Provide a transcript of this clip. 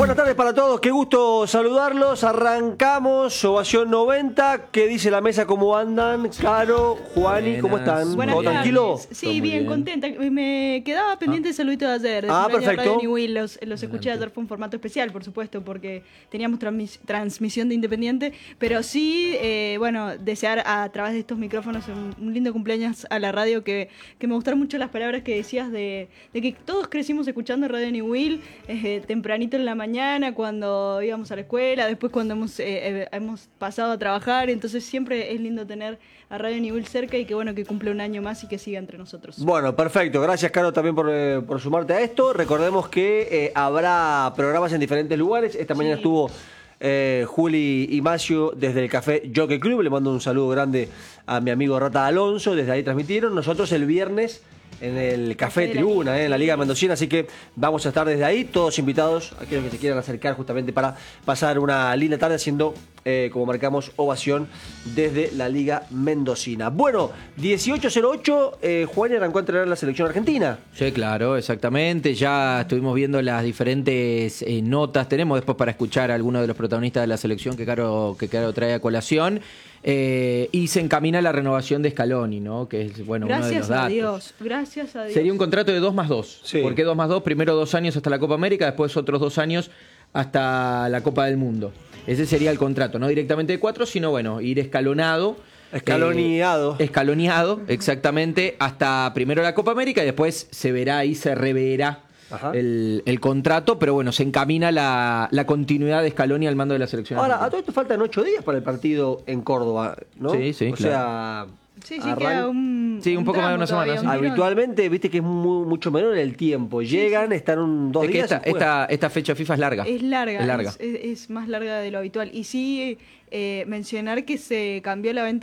Buenas tardes para todos, qué gusto saludarlos. Arrancamos Ovación 90. ¿Qué dice la mesa? ¿Cómo andan? Caro, Juani, ¿cómo están? Buenas ¿Todo tardes. tranquilo? Sí, bien, contenta. Me quedaba pendiente el saludito de ayer. Perfecto. Radio New Will. Los escuché ayer, fue un formato especial, por supuesto, porque teníamos transmisión de Independiente. Pero sí, bueno, desear a través de estos micrófonos un lindo cumpleaños a la radio, que me gustaron mucho las palabras que decías de que todos crecimos escuchando Radio New Will, tempranito en la mañana, cuando íbamos a la escuela, después cuando hemos pasado a trabajar. Entonces siempre es lindo tener a Radio New Will cerca y que bueno, que cumple un año más y que siga entre nosotros. Bueno, perfecto. Gracias, Caro, también por sumarte a esto. Recordemos que habrá programas en diferentes lugares. Esta mañana estuvo Juli y Macio desde el Café Jockey Club. Le mando un saludo grande a mi amigo Rata Alonso. Desde ahí transmitieron. Nosotros el viernes en el Café Tribuna, en la Liga Mendocina, así que vamos a estar desde ahí, todos invitados, aquellos que se quieran acercar justamente para pasar una linda tarde haciendo, como marcamos, ovación desde la Liga Mendocina. Bueno, 18:08, Juan arrancó a entrenar la selección argentina. Sí, claro, exactamente, ya estuvimos viendo las diferentes notas, tenemos después para escuchar a algunos de los protagonistas de la selección que Caro trae a colación. Y se encamina la renovación de Scaloni, ¿no? Que es, bueno, uno de los datos. Gracias a Dios. Sería un contrato de 2+2. Sí. ¿Por qué 2+2? Primero 2 años hasta la Copa América, después otros 2 años hasta la Copa del Mundo. Ese sería el contrato, no directamente de 4, sino, bueno, ir escalonado. Escaloneado, exactamente, hasta primero la Copa América y después se verá y se reverá el contrato, pero bueno, se encamina la continuidad de Scaloni al mando de la selección. Ahora, a todo esto faltan 8 días para el partido en Córdoba, ¿no? Sí, sí, o claro. Sí, queda un poco más de una semana. ¿Sí? Habitualmente, viste que es mucho menor el tiempo. Llegan, están 2 días. Que esta fecha FIFA es larga. Es larga. Es más larga de lo habitual. Y sí, mencionar que se cambió la venta